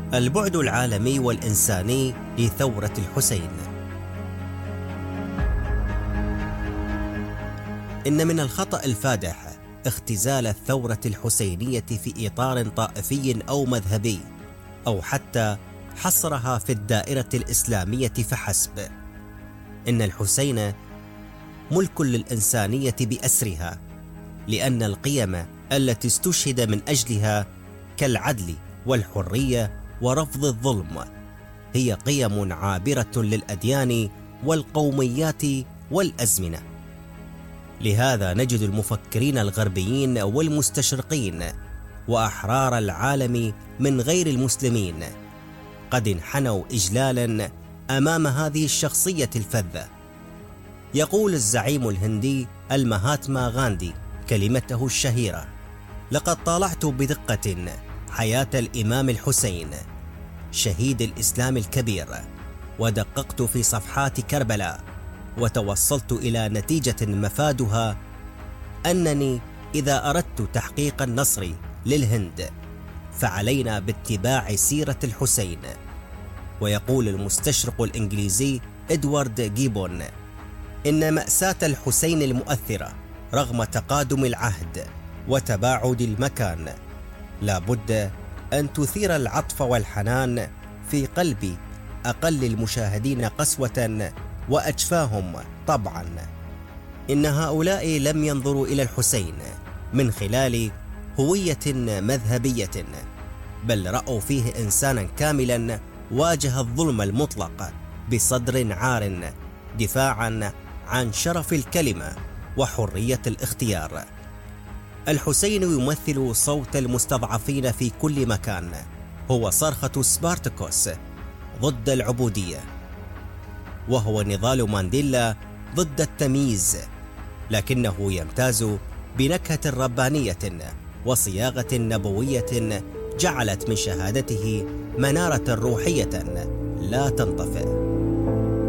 البعد العالمي والإنساني لثورة الحسين. إن من الخطأ الفادح اختزال الثورة الحسينية في إطار طائفي أو مذهبي، أو حتى حصرها في الدائرة الإسلامية فحسب. إن الحسين ملك للإنسانية بأسرها، لأن القيم التي استشهد من أجلها كالعدل والحرية ورفض الظلم هي قيم عابرة للأديان والقوميات والأزمنة. لهذا نجد المفكرين الغربيين والمستشرقين وأحرار العالم من غير المسلمين قد انحنوا إجلالا أمام هذه الشخصية الفذة. يقول الزعيم الهندي المهاتما غاندي كلمته الشهيرة: لقد طالعت بدقة حياة الإمام الحسين شهيد الإسلام الكبير، ودققت في صفحات كربلاء، وتوصلت إلى نتيجة مفادها أنني إذا أردت تحقيق النصر للهند فعلينا باتباع سيرة الحسين. ويقول المستشرق الإنجليزي إدوارد جيبون: إن مأساة الحسين المؤثرة رغم تقادم العهد وتباعد المكان لا بد أن تثير العطف والحنان في قلب أقل المشاهدين قسوة وأجفاهم طبعا. إن هؤلاء لم ينظروا إلى الحسين من خلال هوية مذهبية، بل رأوا فيه إنسانا كاملا واجه الظلم المطلق بصدر عار دفاعا عن شرف الكلمة وحرية الاختيار. الحسين يمثل صوت المستضعفين في كل مكان، هو صرخة سبارتاكوس ضد العبودية، وهو نضال مانديلا ضد التمييز، لكنه يمتاز بنكهة ربانية وصياغة نبوية جعلت من شهادته منارة روحية لا تنطفئ.